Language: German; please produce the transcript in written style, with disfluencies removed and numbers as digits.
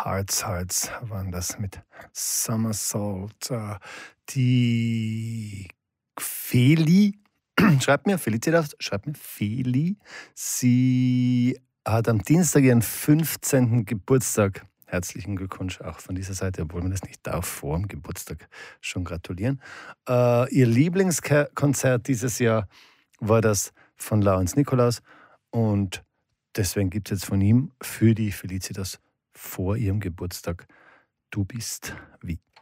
Hearts waren das mit Somersault. Die Feli Felicitas schreibt mir Feli. Sie hat am Dienstag ihren 15. Geburtstag. Herzlichen Glückwunsch auch von dieser Seite, obwohl man das nicht darf, vor dem Geburtstag schon gratulieren. Ihr Lieblingskonzert dieses Jahr war das von Lawrence Nikolaus und deswegen gibt es jetzt von ihm für die Felicitas vor ihrem Geburtstag Du bist wie.